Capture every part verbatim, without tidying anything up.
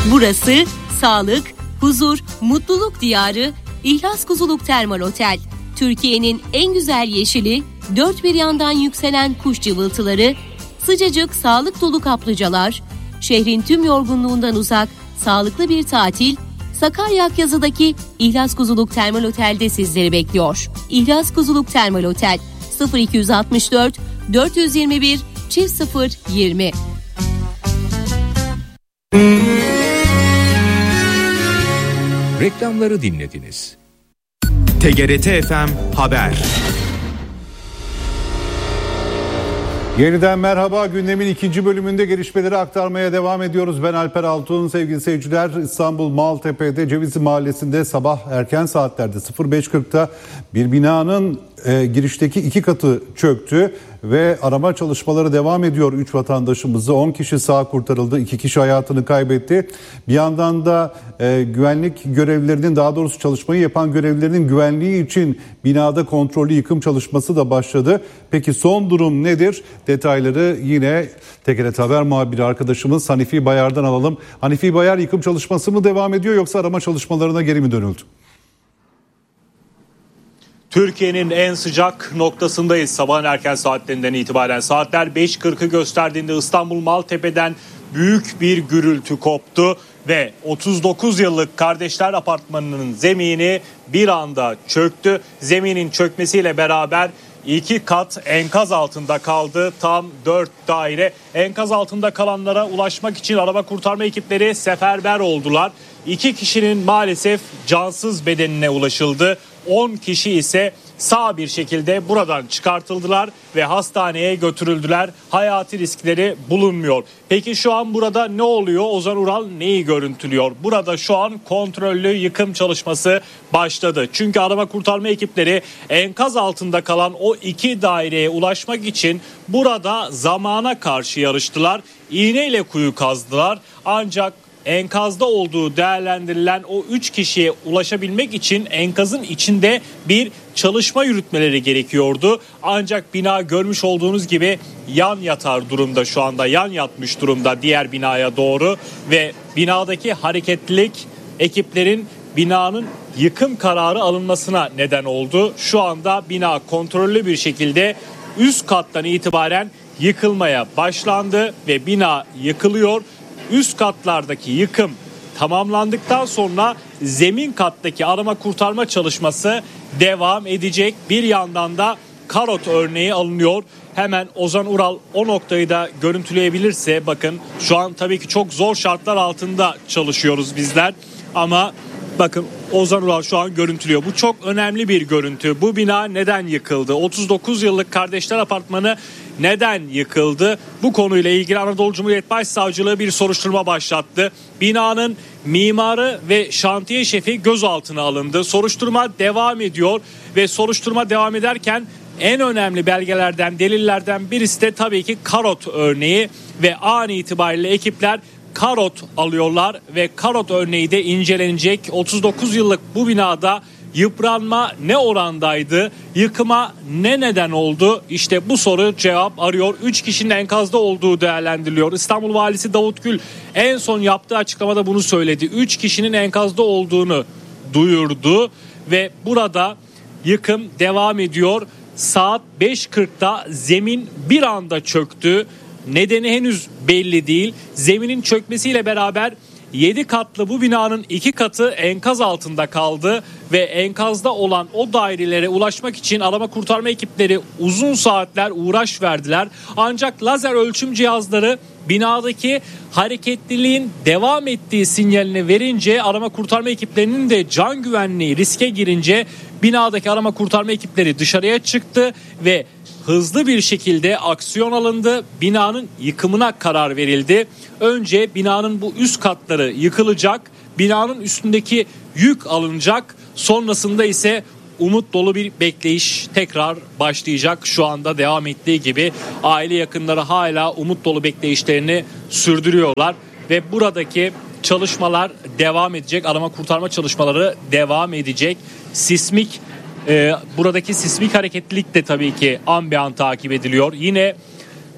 Burası sağlık, huzur, mutluluk diyarı İhlas Kuzuluk Termal Otel. Türkiye'nin en güzel yeşili, dört bir yandan yükselen kuş cıvıltıları, sıcacık sağlık dolu kaplıcalar, şehrin tüm yorgunluğundan uzak, sağlıklı bir tatil, Sakarya Akyazı'daki İhlas Kuzuluk Termal Otel'de sizleri bekliyor. İhlas Kuzuluk Termal Otel sıfır iki altı dört dört yirmi bir çift sıfır yirmi. Reklamları dinlediniz. T G R T F M Haber. Yeniden merhaba. Gündemin ikinci bölümünde gelişmeleri aktarmaya devam ediyoruz. Ben Alper Altun. Sevgili seyirciler, İstanbul Maltepe'de Cevizli Mahallesi'nde sabah erken saatlerde sıfır beş kırkta bir binanın e, girişteki iki katı çöktü ve arama çalışmaları devam ediyor. Üç vatandaşımızı, on kişi sağ kurtarıldı, iki kişi hayatını kaybetti. Bir yandan da e, güvenlik görevlilerinin, daha doğrusu çalışmayı yapan görevlilerin güvenliği için binada kontrollü yıkım çalışması da başladı. Peki son durum nedir? Detayları yine T G R T Haber muhabiri arkadaşımız Hanifi Bayar'dan alalım. Hanifi Bayar, yıkım çalışması mı devam ediyor yoksa arama çalışmalarına geri mi dönüldü? Türkiye'nin en sıcak noktasındayız sabahın erken saatlerinden itibaren. Saatler beş kırkı gösterdiğinde İstanbul Maltepe'den büyük bir gürültü koptu ve otuz dokuz yıllık Kardeşler Apartmanı'nın zemini bir anda çöktü. Zeminin çökmesiyle beraber İki kat enkaz altında kaldı. Tam dört daire. Enkaz altında kalanlara ulaşmak için arama kurtarma ekipleri seferber oldular. İki kişinin maalesef cansız bedenine ulaşıldı. on kişi ise sağ bir şekilde buradan çıkartıldılar ve hastaneye götürüldüler. Hayati riskleri bulunmuyor. Peki şu an burada ne oluyor? Ozan Ural neyi görüntülüyor? Burada şu an kontrollü yıkım çalışması başladı. Çünkü arama kurtarma ekipleri enkaz altında kalan o iki daireye ulaşmak için burada zamana karşı yarıştılar. İğneyle kuyu kazdılar. Ancak enkazda olduğu değerlendirilen o üç kişiye ulaşabilmek için enkazın içinde bir çalışma yürütmeleri gerekiyordu. Ancak bina görmüş olduğunuz gibi yan yatar durumda, şu anda yan yatmış durumda diğer binaya doğru ve binadaki hareketlilik ekiplerin binanın yıkım kararı alınmasına neden oldu. Şu anda bina kontrollü bir şekilde üst kattan itibaren yıkılmaya başlandı ve bina yıkılıyor. Üst katlardaki yıkım tamamlandıktan sonra zemin kattaki arama kurtarma çalışması devam edecek. Bir yandan da karot örneği alınıyor. Hemen Ozan Ural o noktayı da görüntüleyebilirse, bakın şu an tabii ki çok zor şartlar altında çalışıyoruz bizler ama bakın Ozan Ural şu an görüntülüyor. Bu çok önemli bir görüntü. Bu bina neden yıkıldı? otuz dokuz yıllık Kardeşler Apartmanı neden yıkıldı? Bu konuyla ilgili Anadolu Cumhuriyet Başsavcılığı bir soruşturma başlattı. Binanın mimarı ve şantiye şefi gözaltına alındı. Soruşturma devam ediyor ve soruşturma devam ederken en önemli belgelerden, delillerden birisi de tabii ki karot örneği ve an itibariyle ekipler karot alıyorlar ve karot örneği de incelenecek. otuz dokuz yıllık bu binada yıpranma ne orandaydı? Yıkıma ne neden oldu? İşte bu soru cevap arıyor. üç kişinin enkazda olduğu değerlendiriliyor. İstanbul Valisi Davut Gül en son yaptığı açıklamada bunu söyledi. üç kişinin enkazda olduğunu duyurdu ve burada yıkım devam ediyor. Saat beş kırkta zemin bir anda çöktü. Nedeni henüz belli değil. Zeminin çökmesiyle beraber yedi katlı bu binanın iki katı enkaz altında kaldı ve enkazda olan o dairelere ulaşmak için arama kurtarma ekipleri uzun saatler uğraş verdiler. Ancak lazer ölçüm cihazları binadaki hareketliliğin devam ettiği sinyalini verince, arama kurtarma ekiplerinin de can güvenliği riske girince binadaki arama kurtarma ekipleri dışarıya çıktı ve hızlı bir şekilde aksiyon alındı. Binanın yıkımına karar verildi. Önce binanın bu üst katları yıkılacak. Binanın üstündeki yük alınacak. Sonrasında ise umut dolu bir bekleyiş tekrar başlayacak. Şu anda devam ettiği gibi aile yakınları hala umut dolu bekleyişlerini sürdürüyorlar ve buradaki çalışmalar devam edecek. Arama kurtarma çalışmaları devam edecek. Sismik Ee, buradaki sismik hareketlilik de tabii ki an be an takip ediliyor. Yine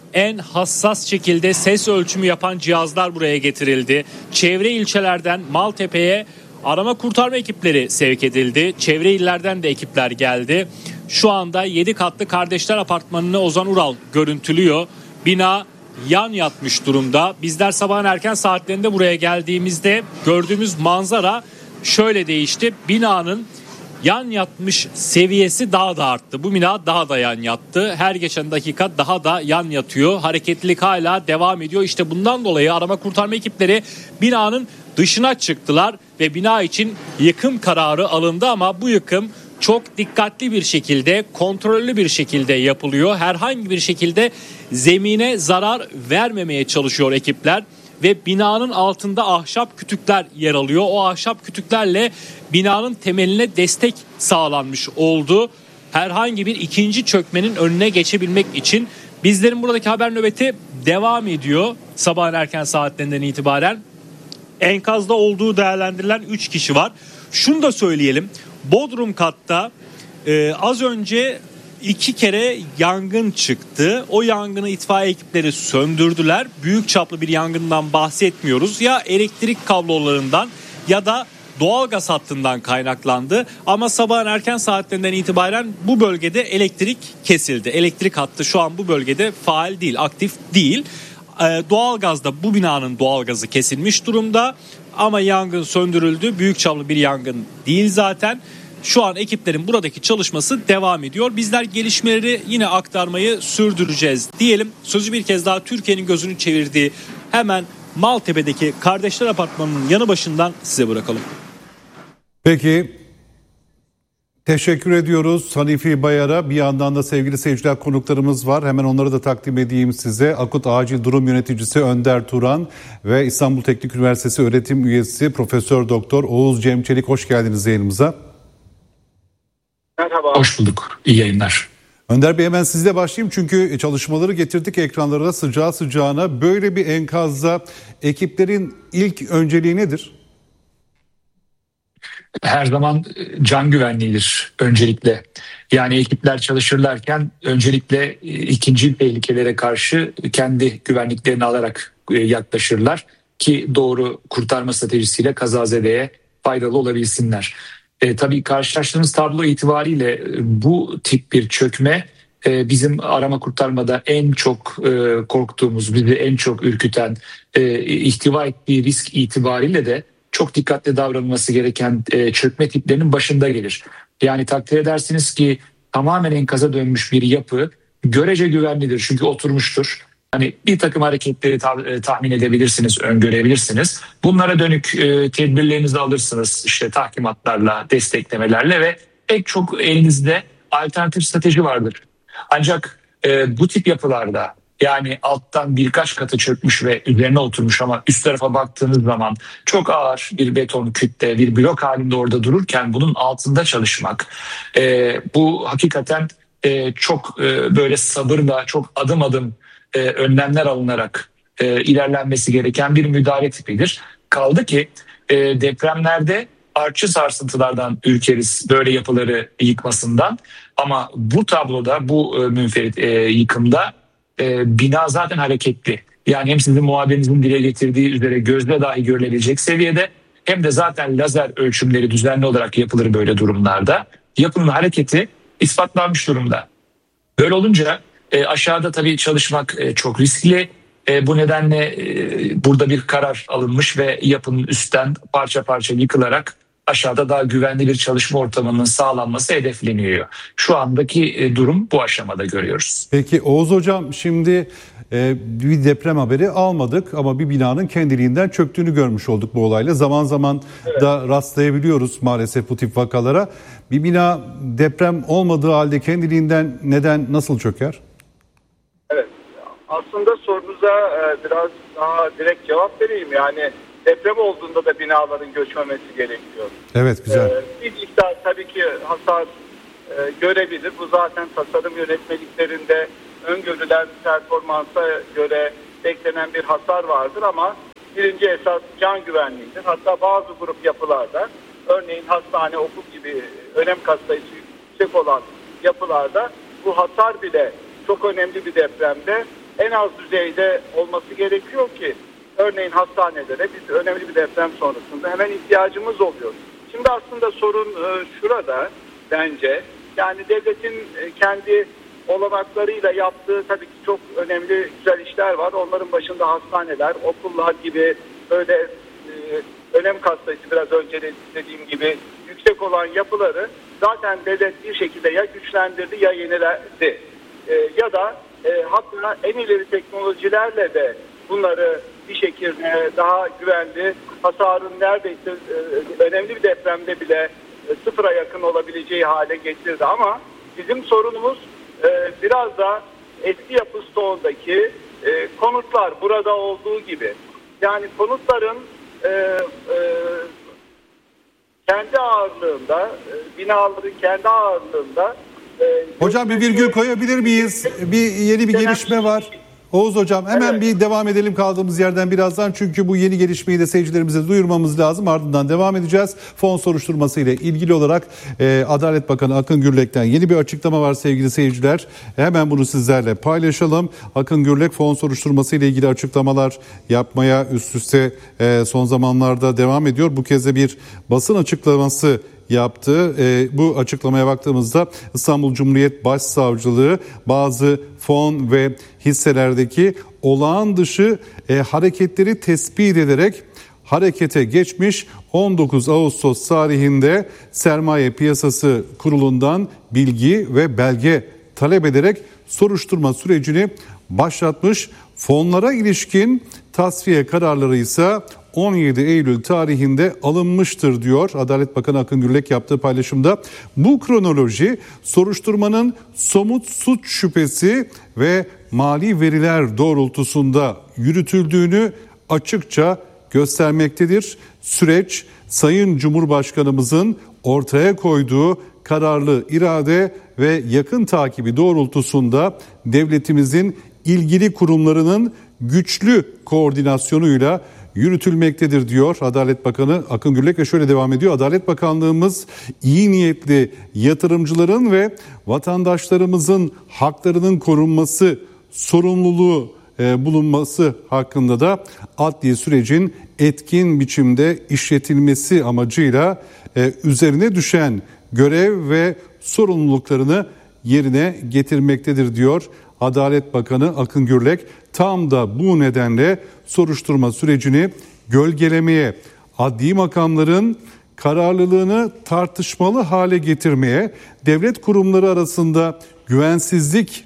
en hassas şekilde ses ölçümü yapan cihazlar buraya getirildi. Çevre ilçelerden Maltepe'ye arama kurtarma ekipleri sevk edildi. Çevre illerden de ekipler geldi. Şu anda yedi katlı Kardeşler Apartmanı'nı Ozan Ural görüntülüyor. Bina yan yatmış durumda. Bizler sabahın erken saatlerinde buraya geldiğimizde gördüğümüz manzara şöyle değişti. Binanın yan yatmış seviyesi daha da arttı. Bu bina daha da yan yattı. Her geçen dakika daha da yan yatıyor. Hareketlilik hala devam ediyor. İşte bundan dolayı arama kurtarma ekipleri binanın dışına çıktılar ve bina için yıkım kararı alındı ama bu yıkım çok dikkatli bir şekilde, kontrollü bir şekilde yapılıyor. Herhangi bir şekilde zemine zarar vermemeye çalışıyor ekipler ve binanın altında ahşap kütükler yer alıyor. O ahşap kütüklerle binanın temeline destek sağlanmış oldu. Herhangi bir ikinci çökmenin önüne geçebilmek için bizlerin buradaki haber nöbeti devam ediyor sabahın erken saatlerinden itibaren. Enkazda olduğu değerlendirilen üç kişi var. Şunu da söyleyelim. Bodrum katta e, az önce iki kere yangın çıktı. O yangını itfaiye ekipleri söndürdüler. Büyük çaplı bir yangından bahsetmiyoruz. Ya elektrik kablolarından ya da doğalgaz hattından kaynaklandı. Ama sabahın erken saatlerinden itibaren bu bölgede elektrik kesildi. Elektrik hattı şu an bu bölgede faal değil, aktif değil. Ee, doğalgazda bu binanın doğalgazı kesilmiş durumda. Ama yangın söndürüldü. Büyük çaplı bir yangın değil zaten. Şu an ekiplerin buradaki çalışması devam ediyor. Bizler gelişmeleri yine aktarmayı sürdüreceğiz diyelim. Sözü bir kez daha Türkiye'nin gözünü çevirdiği hemen Maltepe'deki Kardeşler Apartmanı'nın yanı başından size bırakalım. Peki, teşekkür ediyoruz Hanifi Bayar'a. Bir yandan da sevgili seyirciler konuklarımız var. Hemen onları da takdim edeyim size. Akut Acil Durum Yöneticisi Önder Turan ve İstanbul Teknik Üniversitesi öğretim üyesi Profesör Doktor Oğuz Cem Çelik, hoş geldiniz yayınımıza. Merhaba. Hoş bulduk. İyi yayınlar. Önder Bey, hemen sizle başlayayım çünkü çalışmaları getirdik ekranlara sıcağı sıcağına. Böyle bir enkazda ekiplerin ilk önceliği nedir? Her zaman can güvenliğidir öncelikle. Yani ekipler çalışırlarken öncelikle ikinci tehlikelere karşı kendi güvenliklerini alarak yaklaşırlar ki doğru kurtarma stratejisiyle kazazedeye faydalı olabilsinler. E, tabii karşılaştığımız tablo itibariyle bu tip bir çökme e, bizim arama kurtarmada en çok e, korktuğumuz, bizi en çok ürküten, e, ihtiva ettiği risk itibariyle de çok dikkatli davranılması gereken e, çökme tiplerinin başında gelir. Yani takdir edersiniz ki tamamen enkaza dönmüş bir yapı görece güvenlidir çünkü oturmuştur. Hani bir takım hareketleri ta- tahmin edebilirsiniz, öngörebilirsiniz. Bunlara dönük e, tedbirlerinizi alırsınız işte tahkimatlarla, desteklemelerle ve pek çok elinizde alternatif strateji vardır. Ancak e, bu tip yapılarda yani alttan birkaç katı çökmüş ve üzerine oturmuş ama üst tarafa baktığınız zaman çok ağır bir beton kütle, bir blok halinde orada dururken bunun altında çalışmak e, bu hakikaten e, çok e, böyle sabırla, çok adım adım e, önlemler alınarak e, ilerlenmesi gereken bir müdahale tipidir. Kaldı ki e, depremlerde artçı sarsıntılardan ürkeriz böyle yapıları yıkmasından ama bu tabloda, bu e, münferit e, yıkımda e, bina zaten hareketli. Yani hem sizin muhabirinizin dile getirdiği üzere gözle dahi görülebilecek seviyede hem de zaten lazer ölçümleri düzenli olarak yapılır böyle durumlarda. Yapının hareketi ispatlanmış durumda. Böyle olunca e, aşağıda tabii çalışmak e, çok riskli. E, bu nedenle e, burada bir karar alınmış ve yapının üstten parça parça yıkılarak aşağıda daha güvenli bir çalışma ortamının sağlanması hedefleniyor. Şu andaki e, durum bu aşamada görüyoruz. Peki Oğuz Hocam, şimdi e, bir deprem haberi almadık ama bir binanın kendiliğinden çöktüğünü görmüş olduk bu olayla. Zaman zaman evet. da rastlayabiliyoruz maalesef bu tip vakalara. Bir bina deprem olmadığı halde kendiliğinden neden, nasıl çöker? Evet, aslında sorunuza biraz daha direkt cevap vereyim. Yani deprem olduğunda da binaların göçmemesi gerekiyor. Evet, güzel. Ee, bir miktar tabii ki hasar e, görebilir. Bu zaten tasarım yönetmeliklerinde öngörülen performansa göre beklenen bir hasar vardır ama birinci esas can güvenliğidir. Hatta bazı grup yapılarda, örneğin hastane, okul gibi önem katsayısı yüksek olan yapılarda bu hasar bile çok önemli bir depremde en az düzeyde olması gerekiyor ki örneğin hastanelere biz önemli bir deprem sonrasında hemen ihtiyacımız oluyor. Şimdi aslında sorun e, şurada bence. Yani devletin e, kendi olanaklarıyla yaptığı tabii ki çok önemli güzel işler var. Onların başında hastaneler, okullar gibi böyle e, önem kastayıcı biraz önce de dediğim gibi yüksek olan yapıları zaten devlet bir şekilde ya güçlendirdi ya yeniledi. E, ya da e, hatta en ileri teknolojilerle de bunları bir şekilde daha güvenli, hasarın neredeyse e, önemli bir depremde bile e, sıfıra yakın olabileceği hale getirdi. Ama bizim sorunumuz e, biraz da eski yapı stoğundaki e, konutlar burada olduğu gibi. Yani konutların e, e, kendi ağırlığında, e, binaların kendi ağırlığında. E, Hocam bir virgül koyabilir miyiz? Bir yeni bir gelişme var. Oğuz Hocam hemen evet. bir devam edelim kaldığımız yerden birazdan. Çünkü bu yeni gelişmeyi de seyircilerimize duyurmamız lazım. Ardından devam edeceğiz. Fon soruşturması ile ilgili olarak e, Adalet Bakanı Akın Gürlek'ten yeni bir açıklama var sevgili seyirciler. Hemen bunu sizlerle paylaşalım. Akın Gürlek fon soruşturması ile ilgili açıklamalar yapmaya üst üste e, son zamanlarda devam ediyor. Bu kez de bir basın açıklaması yaptı. E, bu açıklamaya baktığımızda İstanbul Cumhuriyet Başsavcılığı bazı fon ve hisselerdeki olağan dışı e, hareketleri tespit ederek harekete geçmiş. on dokuz Ağustos tarihinde Sermaye Piyasası Kurulu'ndan bilgi ve belge talep ederek soruşturma sürecini başlatmış. Fonlara ilişkin tasfiye kararları ise on yedi Eylül tarihinde alınmıştır diyor Adalet Bakanı Akın Gürlek yaptığı paylaşımda. Bu kronoloji soruşturmanın somut suç şüphesi ve mali veriler doğrultusunda yürütüldüğünü açıkça göstermektedir. Süreç Sayın Cumhurbaşkanımızın ortaya koyduğu kararlı irade ve yakın takibi doğrultusunda devletimizin ilgili kurumlarının güçlü koordinasyonuyla yürütülmektedir diyor Adalet Bakanı Akın Gürlek ve şöyle devam ediyor. Adalet Bakanlığımız iyi niyetli yatırımcıların ve vatandaşlarımızın haklarının korunması sorumluluğu e, bulunması hakkında da adli sürecin etkin biçimde işletilmesi amacıyla e, üzerine düşen görev ve sorumluluklarını yerine getirmektedir diyor Adalet Bakanı Akın Gürlek. Tam da bu nedenle soruşturma sürecini gölgelemeye, adli makamların kararlılığını tartışmalı hale getirmeye, devlet kurumları arasında güvensizlik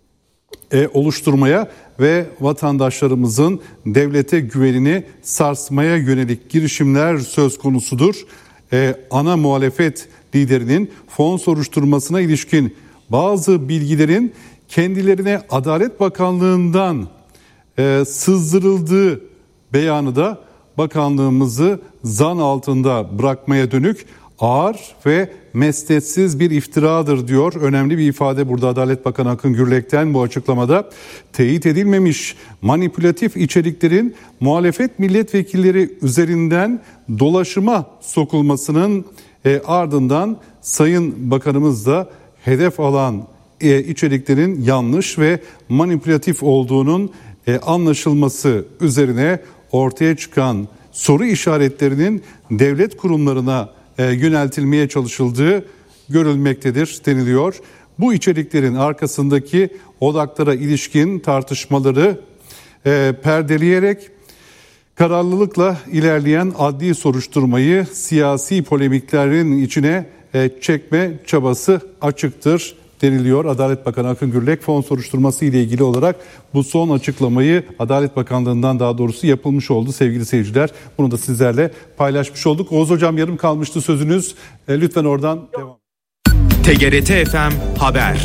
e, oluşturmaya ve vatandaşlarımızın devlete güvenini sarsmaya yönelik girişimler söz konusudur. E, ana muhalefet liderinin fon soruşturmasına ilişkin bazı bilgilerin kendilerine Adalet Bakanlığı'ndan e, sızdırıldığı beyanı da bakanlığımızı zan altında bırakmaya dönük ağır ve mesnetsiz bir iftiradır diyor. Önemli bir ifade burada Adalet Bakanı Akın Gürlek'ten bu açıklamada. Teyit edilmemiş manipülatif içeriklerin muhalefet milletvekilleri üzerinden dolaşıma sokulmasının e, ardından Sayın Bakanımız da hedef alan e, içeriklerin yanlış ve manipülatif olduğunun e, anlaşılması üzerine ortaya çıkan soru işaretlerinin devlet kurumlarına e, yöneltilmeye çalışıldığı görülmektedir deniliyor. Bu içeriklerin arkasındaki odaklara ilişkin tartışmaları e, perdeleyerek kararlılıkla ilerleyen adli soruşturmayı siyasi polemiklerin içine e, çekme çabası açıktır deniliyor. Adalet Bakanı Akın Gürlek fon soruşturması ile ilgili olarak bu son açıklamayı Adalet Bakanlığı'ndan daha doğrusu yapılmış oldu sevgili seyirciler. Bunu da sizlerle paylaşmış olduk. Oğuz Hocam yarım kalmıştı sözünüz. E, lütfen oradan devam. T G R T F M Haber.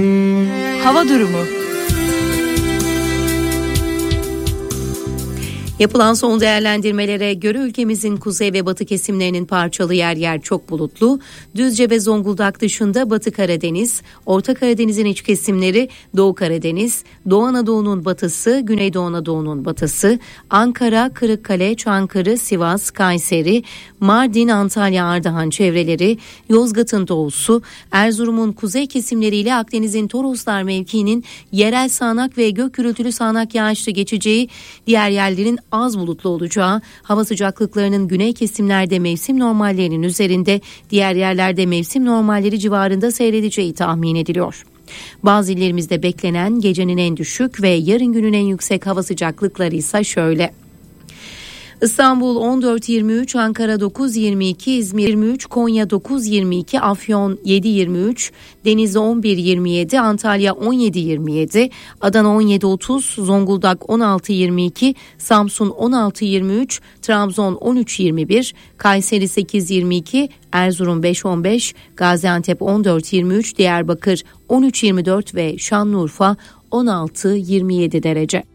Hava durumu. Yapılan son değerlendirmelere göre ülkemizin kuzey ve batı kesimlerinin parçalı yer yer çok bulutlu, Düzce ve Zonguldak dışında Batı Karadeniz, Orta Karadeniz'in iç kesimleri, Doğu Karadeniz, Doğu Anadolu'nun batısı, Güneydoğu Anadolu'nun batısı, Ankara, Kırıkkale, Çankırı, Sivas, Kayseri, Mardin, Antalya, Ardahan çevreleri, Yozgat'ın doğusu, Erzurum'un kuzey kesimleriyle Akdeniz'in Toroslar mevkiinin yerel sağanak ve gök gürültülü sağanak yağışlı geçeceği, diğer yerlerin az bulutlu olacağı, hava sıcaklıklarının güney kesimlerde mevsim normallerinin üzerinde, diğer yerlerde mevsim normalleri civarında seyredeceği tahmin ediliyor. Bazı illerimizde beklenen gecenin en düşük ve yarın günün en yüksek hava sıcaklıkları ise şöyle: İstanbul on dört yirmi üç, Ankara dokuz yirmi iki, İzmir yirmi üç, Konya dokuz yirmi iki, Afyon yedi yirmi üç, Denizli on bir yirmi yedi, Antalya on yedi yirmi yedi, Adana on yedi otuz, Zonguldak on altı yirmi iki, Samsun on altı yirmi üç, Trabzon on üç yirmi bir, Kayseri sekiz yirmi iki, Erzurum beş on beş, Gaziantep on dört yirmi üç, Diyarbakır on üç yirmi dört ve Şanlıurfa on altı yirmi yedi derece.